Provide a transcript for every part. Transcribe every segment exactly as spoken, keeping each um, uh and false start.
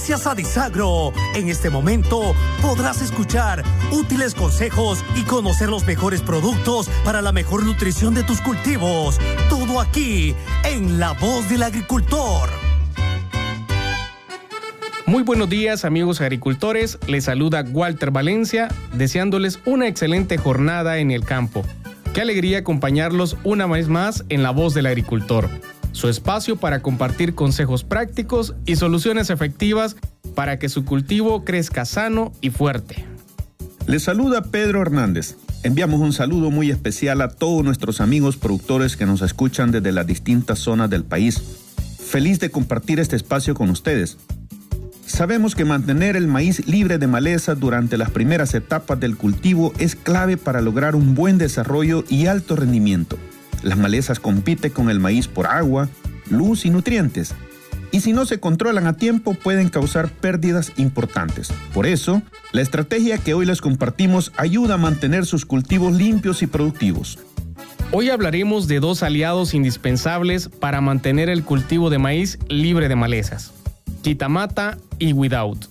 Gracias a Disagro, en este momento podrás escuchar útiles consejos y conocer los mejores productos para la mejor nutrición de tus cultivos. Todo aquí, en La Voz del Agricultor. Muy buenos días, amigos agricultores. Les saluda Walter Valencia, deseándoles una excelente jornada en el campo. Qué alegría acompañarlos una vez más en La Voz del Agricultor, su espacio para compartir consejos prácticos y soluciones efectivas para que su cultivo crezca sano y fuerte. Les saluda Pedro Hernández. Enviamos un saludo muy especial a todos nuestros amigos productores que nos escuchan desde las distintas zonas del país. Feliz de compartir este espacio con ustedes. Sabemos que mantener el maíz libre de malezas durante las primeras etapas del cultivo es clave para lograr un buen desarrollo y alto rendimiento. Las malezas compiten con el maíz por agua, luz y nutrientes, y si no se controlan a tiempo pueden causar pérdidas importantes. Por eso, la estrategia que hoy les compartimos ayuda a mantener sus cultivos limpios y productivos. Hoy hablaremos de dos aliados indispensables para mantener el cultivo de maíz libre de malezas: Quitamata y Without.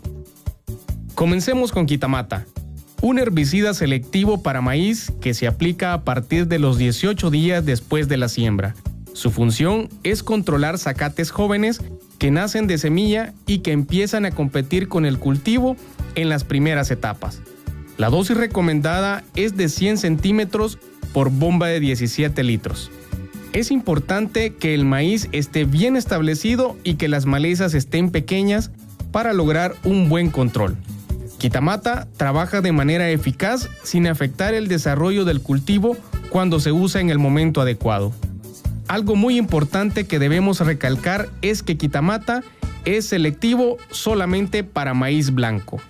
Comencemos con Quitamata, un herbicida selectivo para maíz que se aplica a partir de los dieciocho días después de la siembra. Su función es controlar zacates jóvenes que nacen de semilla y que empiezan a competir con el cultivo en las primeras etapas. La dosis recomendada es de cien centímetros por bomba de diecisiete litros. Es importante que el maíz esté bien establecido y que las malezas estén pequeñas para lograr un buen control. Quitamata trabaja de manera eficaz sin afectar el desarrollo del cultivo cuando se usa en el momento adecuado. Algo muy importante que debemos recalcar es que Quitamata es selectivo solamente para maíz blanco.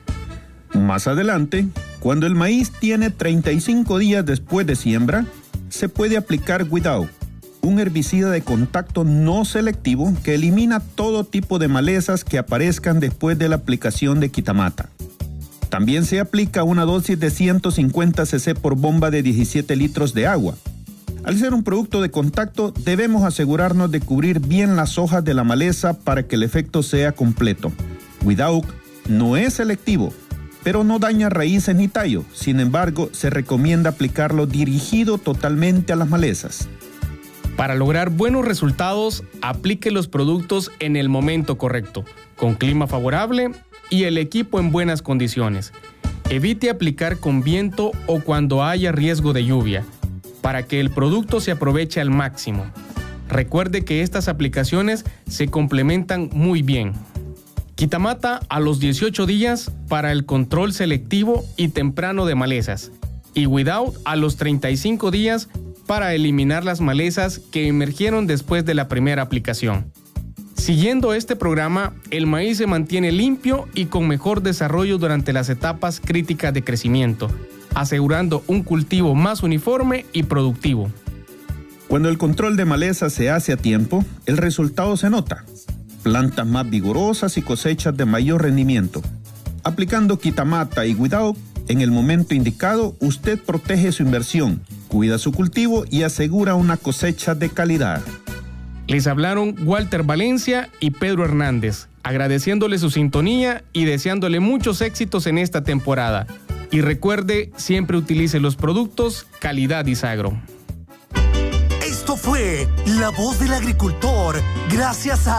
Más adelante, cuando el maíz tiene treinta y cinco días después de siembra, se puede aplicar Without, un herbicida de contacto no selectivo que elimina todo tipo de malezas que aparezcan después de la aplicación de Quitamata. También se aplica una dosis de ciento cincuenta centilitros por bomba de diecisiete litros de agua. Al ser un producto de contacto, debemos asegurarnos de cubrir bien las hojas de la maleza para que el efecto sea completo. Without no es selectivo, pero no daña raíces ni tallo. Sin embargo, se recomienda aplicarlo dirigido totalmente a las malezas. Para lograr buenos resultados, aplique los productos en el momento correcto, con clima favorable y el equipo en buenas condiciones. Evite aplicar con viento o cuando haya riesgo de lluvia, para que el producto se aproveche al máximo. Recuerde que estas aplicaciones se complementan muy bien. Quitamata a los dieciocho días para el control selectivo y temprano de malezas, y Without a los treinta y cinco días para eliminar las malezas que emergieron después de la primera aplicación. Siguiendo este programa, el maíz se mantiene limpio y con mejor desarrollo durante las etapas críticas de crecimiento, asegurando un cultivo más uniforme y productivo. Cuando el control de maleza se hace a tiempo, el resultado se nota. Plantas más vigorosas y cosechas de mayor rendimiento. Aplicando Quitamata y Without en el momento indicado, usted protege su inversión, cuida su cultivo y asegura una cosecha de calidad. Les hablaron Walter Valencia y Pedro Hernández, agradeciéndole su sintonía y deseándole muchos éxitos en esta temporada. Y recuerde, siempre utilice los productos calidad Disagro. Esto fue La Voz del Agricultor, gracias a